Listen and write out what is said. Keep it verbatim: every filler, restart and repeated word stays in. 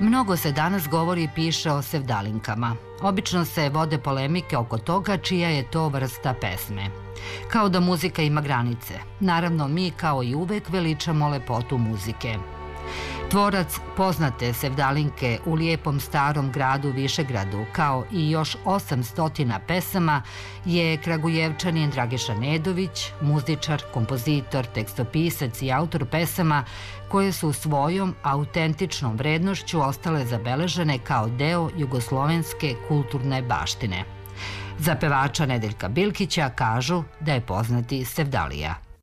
Mnogo se danas govori i piše o sevdalinkama. Obično se vode polemike oko toga čija je to vrsta pesme. Kao da muzika ima granice. Naravno, mi kao i uvek veličamo lepotu muzike. Tvorac poznate sevdalinke u lijepom starom gradu Višegradu, kao i još osamsto pesama, je Kragujevčanin Dragiša Nedović, muzičar, kompozitor, tekstopisac i autor pesama koje su svojom autentičnom vrednošću ostale zabeležene kao deo jugoslovenske kulturne baštine. Za pevača Nedeljka Bilkića kažu da je poznati Sevdalija.